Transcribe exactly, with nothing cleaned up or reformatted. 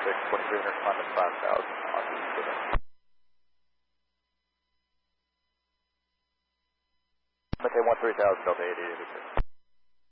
six, twenty-three hundred, climbing five thousand, on the Quebec. Maintain one three thousand, Delta eight eight eight six.